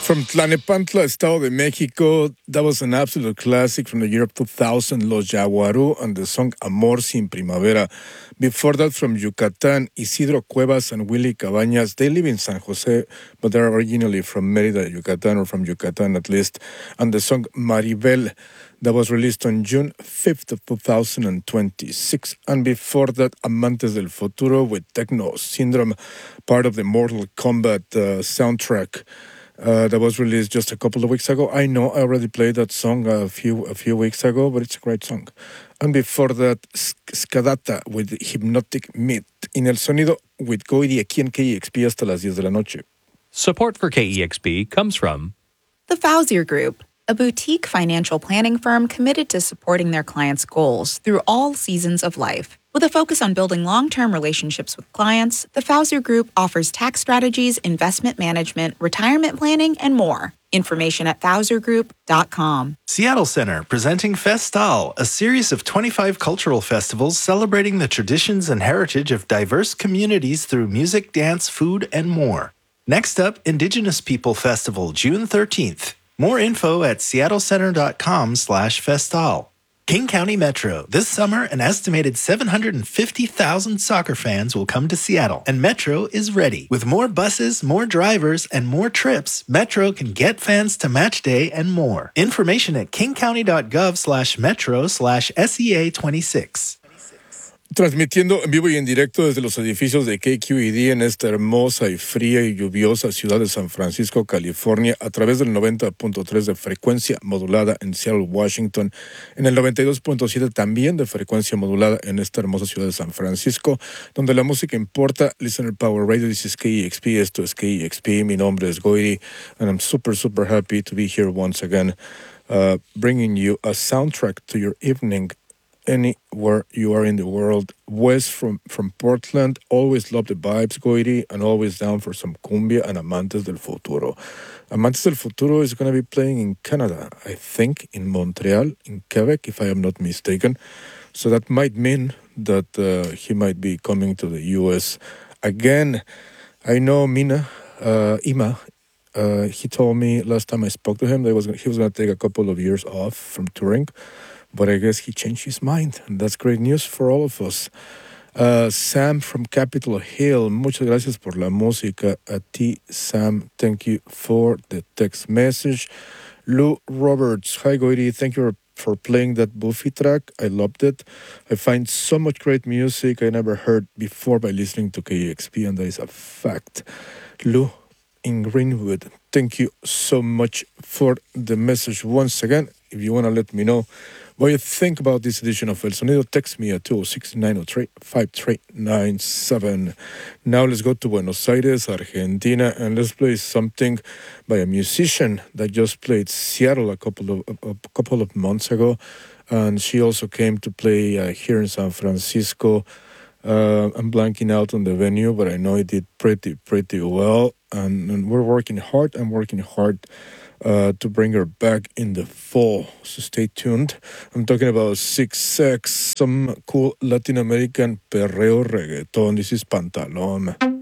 From Tlanepantla, Estado de Mexico, that was an absolute classic from the year of 2000, Los Yaguarú, and the song Amor Sin Primavera. Before that, from Yucatan, Isidro Cuevas and Willy Cabañas. They live in San Jose, but they're originally from Mérida, Yucatan, or from Yucatan at least. And the song Maribel, that was released on June 5th of 2026. And before that, Amantes del Futuro with Techno Syndrome, part of the Mortal Kombat soundtrack. That was released just a couple of weeks ago. I know I already played that song a few weeks ago, but it's a great song. And before that, Skadata with Hypnotic Myth. In El Sonido with Goiri aquí en KEXP hasta las 10 de la noche. Support for KEXP comes from The Fauzier Group, a boutique financial planning firm committed to supporting their clients' goals through all seasons of life. With a focus on building long-term relationships with clients, the Fauzier Group offers tax strategies, investment management, retirement planning, and more. Information at FauzierGroup.com. Seattle Center presenting Festal, a series of 25 cultural festivals celebrating the traditions and heritage of diverse communities through music, dance, food, and more. Next up, Indigenous People Festival, June 13th. More info at seattlecenter.com/festal. King County Metro. This summer, an estimated 750,000 soccer fans will come to Seattle, and Metro is ready. With more buses, more drivers, and more trips, Metro can get fans to match day and more. Information at kingcounty.gov/metro/SEA26. Transmitiendo en vivo y en directo desde los edificios de KQED en esta hermosa y fría y lluviosa ciudad de San Francisco, California, a través del 90.3 de frecuencia modulada en Seattle, Washington, en el 92.7 también de frecuencia modulada en esta hermosa ciudad de San Francisco, donde la música importa. Listener Power Radio, this is KEXP, esto es KEXP, mi nombre es Goiri, and I'm super happy to be here once again, bringing you a soundtrack to your evening anywhere you are in the world. Wes from Portland, always love the vibes, Goiri, and always down for some cumbia and Amantes del Futuro. Amantes del Futuro is going to be playing in Canada, I think, in Montreal, in Quebec, if I am not mistaken. So that might mean that he might be coming to the U.S. again. I know Ima, he told me last time I spoke to him that he was going to take a couple of years off from touring. But I guess he changed his mind, and that's great news for all of us. Sam from Capitol Hill, muchas gracias por la música. A ti, Sam, thank you for the text message. Lou Roberts, hi Goiri, thank you for playing that Buffy track. I loved it. I find so much great music I never heard before by listening to KEXP, and that is a fact. Lou in Greenwood, thank you so much for the message once again. If you want to let me know what you think about this edition of El Sonido, text me at 206-903-5397. Now let's go to Buenos Aires, Argentina, and let's play something by a musician that just played Seattle a couple of months ago, and she also came to play here in San Francisco. I'm blanking out on the venue, but I know it did pretty well, and we're working hard. I'm working hard to bring her back in the fall, so stay tuned. I'm talking about Six Sex, some cool Latin American perreo reggaeton. This is Pantalón.